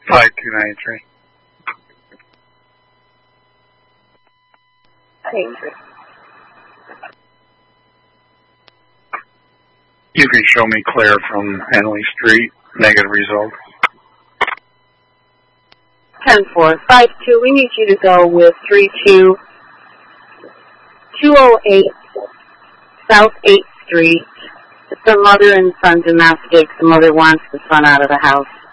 5293. You can show me Claire from Henley Street. Negative result. 10452. We need you to go with 32208 South 8th Street. It's a mother and son domestic. The mother wants the son out of the house.